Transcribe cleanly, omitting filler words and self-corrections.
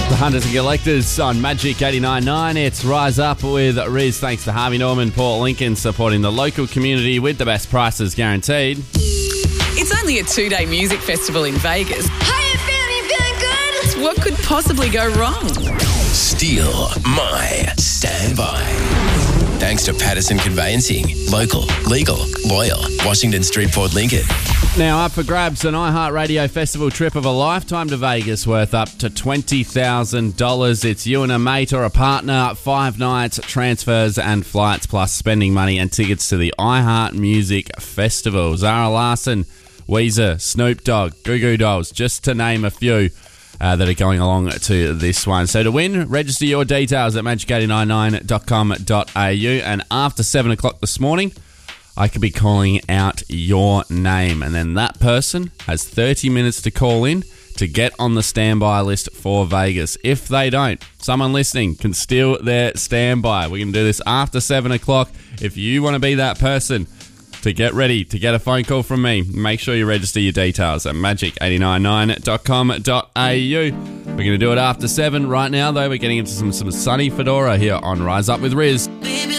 The Hunters and Collectors on Magic 89.9. It's Rise Up with Riz. Thanks to Harvey Norman, Port Lincoln, supporting the local community with the best prices guaranteed. It's only a 2-day music festival in Vegas. How you feeling? You feeling good? What could possibly go wrong? Steal my standby. Thanks to Patterson Conveyancing. Local, legal, loyal. Washington Street, Port Lincoln. Now up for grabs, an iHeartRadio festival trip of a lifetime to Vegas worth up to $20,000. It's you and a mate or a partner, 5 nights, transfers and flights, plus spending money and tickets to the iHeart Music Festival. Zara Larsson, Weezer, Snoop Dogg, Goo Goo Dolls, just to name a few that are going along to this one. So to win, register your details at magic899.com.au, and after 7 o'clock this morning, I could be calling out your name, and then that person has 30 minutes to call in to get on the standby list for Vegas. If they don't, someone listening can steal their standby. We can do this after 7 o'clock. If you want to be that person to get ready to get a phone call from me, make sure you register your details at magic899.com.au. We're going to do it after 7. Right now, though, we're getting into some sunny Fedora here on Rise Up with Riz. Baby,